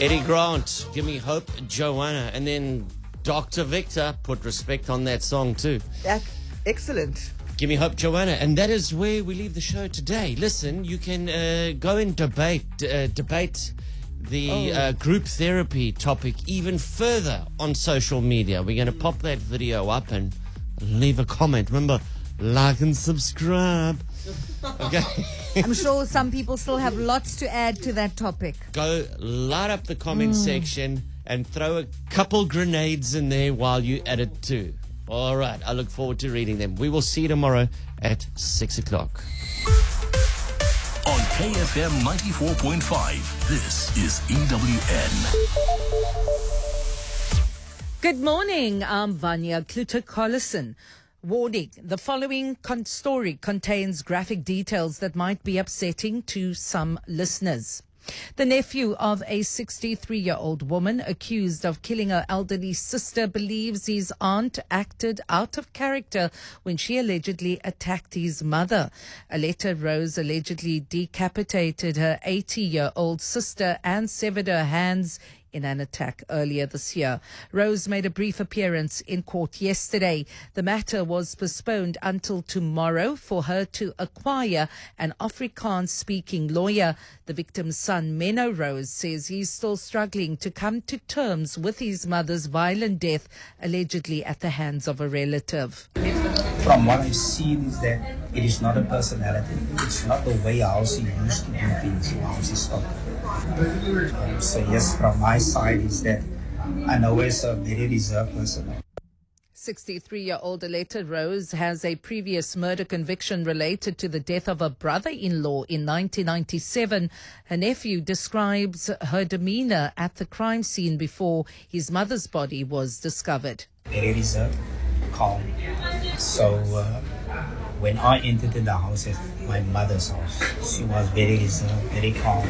Eddie Grant, Give Me Hope, Joanna. And then Dr. Victor put respect on that song too. Excellent. Give Me Hope, Joanna. And that is where we leave the show today. Listen, you can go and debate the group therapy topic even further on social media. We're going to pop that video up and leave a comment. Remember, like and subscribe. Okay. I'm sure some people still have lots to add to that topic. Go light up the comment section and throw a couple grenades in there while you edit too. All right. I look forward to reading them. We will see you tomorrow at 6 o'clock. On KFM 94.5, this is EWN. Good morning, I'm Vanya Kluter-Collison. Warning, the following story contains graphic details that might be upsetting to some listeners. The nephew of a 63-year-old woman accused of killing her elderly sister believes his aunt acted out of character when she allegedly attacked his mother. Aletta Rose allegedly decapitated her 80-year-old sister and severed her hands in an attack earlier this year. Rose made a brief appearance in court yesterday. The matter was postponed until tomorrow for her to acquire an Afrikaans-speaking lawyer. The victim's son, Menno Rose, says he's still struggling to come to terms with his mother's violent death, allegedly at the hands of a relative. From what I've seen is that it is not a personality. It's not the way how she used to do things, how she spoke. So yes, from my side is that I know he's a very reserved person. 63-year-old Aletta Rose has a previous murder conviction related to the death of her brother-in-law in 1997. Her nephew describes her demeanor at the crime scene before his mother's body was discovered. Very reserved, calm. So when I entered in the house at my mother's house, she was very reserved, very calm.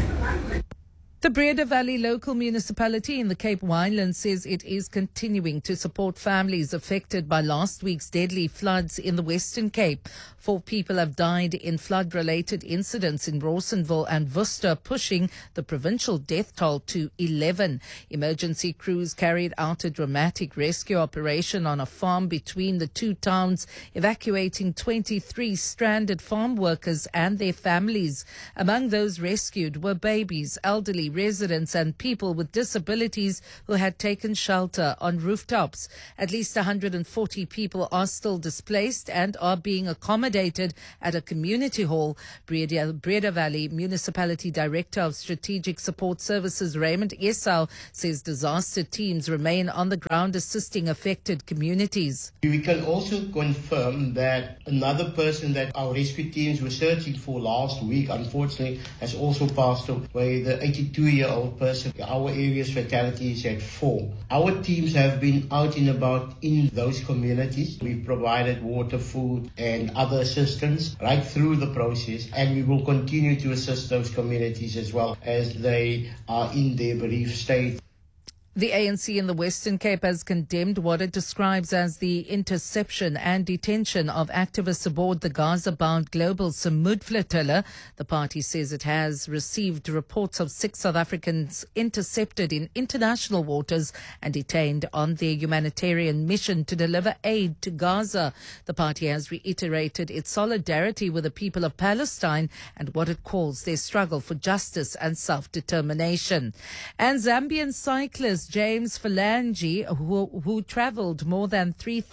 The Breda Valley local municipality in the Cape Winelands says it is continuing to support families affected by last week's deadly floods in the Western Cape. 4 people have died in flood-related incidents in Rawsonville and Worcester, pushing the provincial death toll to 11. Emergency crews carried out a dramatic rescue operation on a farm between the two towns, evacuating 23 stranded farm workers and their families. Among those rescued were babies, elderly residents and people with disabilities who had taken shelter on rooftops. At least 140 people are still displaced and are being accommodated at a community hall. Breda Valley Municipality Director of Strategic Support Services Raymond Esau says disaster teams remain on the ground assisting affected communities. We can also confirm that another person that our rescue teams were searching for last week, unfortunately, has also passed away, the 82-year-old person. Our area's fatality is at 4. Our teams have been out and about in those communities. We've provided water, food and other assistance right through the process, and we will continue to assist those communities as well as they are in their bereaved state. The ANC in the Western Cape has condemned what it describes as the interception and detention of activists aboard the Gaza-bound Global Samud flotilla. The party says it has received reports of 6 South Africans intercepted in international waters and detained on their humanitarian mission to deliver aid to Gaza. The party has reiterated its solidarity with the people of Palestine and what it calls their struggle for justice and self-determination. And Zambian cyclist James Phalangi, who travelled more than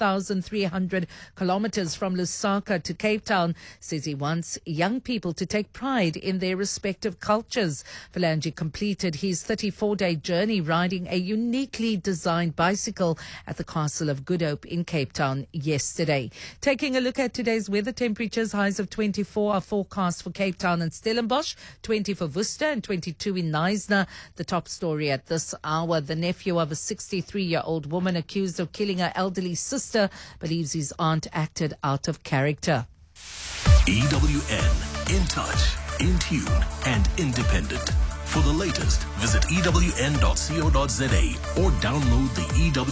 3,300 kilometres from Lusaka to Cape Town, says he wants young people to take pride in their respective cultures. Phalangi completed his 34-day journey riding a uniquely designed bicycle at the Castle of Good Hope in Cape Town yesterday. Taking a look at today's weather temperatures, highs of 24 are forecast for Cape Town and Stellenbosch, 20 for Worcester and 22 in Knysna. The top story at this hour, the nephew of a 63-year-old woman accused of killing her elderly sister believes his aunt acted out of character. EWN, in touch, in tune and independent. For the latest, visit ewn.co.za or download the EWN